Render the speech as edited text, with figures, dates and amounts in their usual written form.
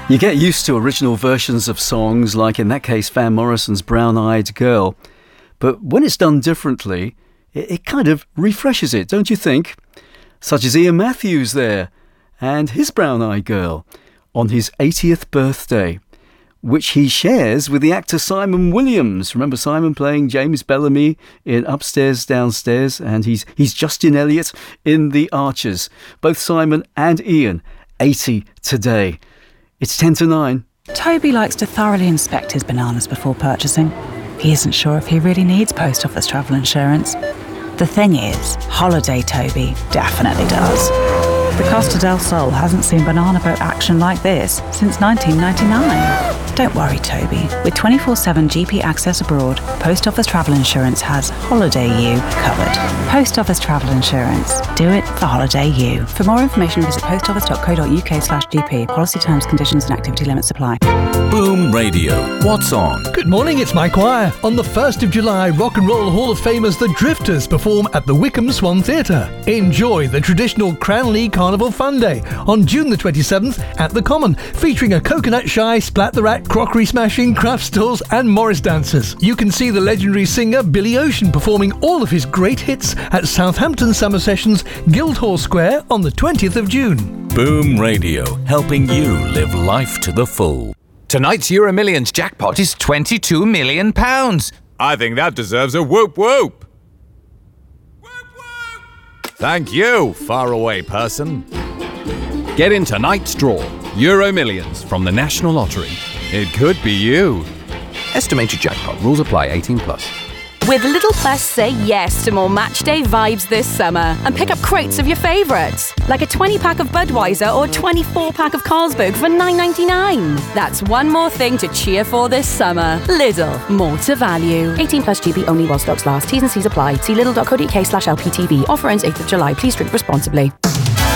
You get used to original versions of songs, like in that case Van Morrison's Brown Eyed Girl. But when it's done differently, it kind of refreshes it, don't you think? Such as Ian Matthews there, and his Brown Eyed Girl, on his 80th birthday, which he shares with the actor Simon Williams. Remember Simon playing James Bellamy in Upstairs, Downstairs, and he's Justin Elliott in The Archers. Both Simon and Ian, 80 today. It's 10 to 9. Toby likes to thoroughly inspect his bananas before purchasing. He isn't sure if he really needs post office travel insurance. The thing is, Holiday Toby definitely does. The Costa del Sol hasn't seen banana boat action like this since 1999. Don't worry, Toby. With 24/7 GP access abroad, Post Office Travel Insurance has Holiday You covered. Post Office Travel Insurance. Do it for Holiday You. For more information, visit postoffice.co.uk/GP. Policy terms, conditions and activity limits apply. Boom Radio. What's on? Good morning, it's Mike Wire. On the 1st of July, Rock and Roll Hall of Famers The Drifters perform at the Wickham Swan Theatre. Enjoy the traditional Cranley Carnival Fun Day on June the 27th at the Common, featuring a coconut shy, splat the rat, crockery smashing, craft stalls and Morris dancers. You can see the legendary singer Billy Ocean performing all of his great hits at Southampton Summer Sessions, Guildhall Square on the 20th of June. Boom Radio, helping you live life to the full. Tonight's Euro Millions jackpot is £22 million. I think that deserves a whoop whoop. Thank you, faraway person. Get in tonight's draw. Euro Millions from the National Lottery. It could be you. Estimated jackpot. Rules apply. 18+. With Lidl Plus, say yes to more matchday vibes this summer and pick up crates of your favourites, like a 20-pack of Budweiser or 24-pack of Carlsberg for $9.99. That's one more thing to cheer for this summer. Lidl, more to value. 18+ GB only while stocks last. T's and C's apply. See lidl.co.uk/LPTV. Offer ends 8th of July. Please drink responsibly.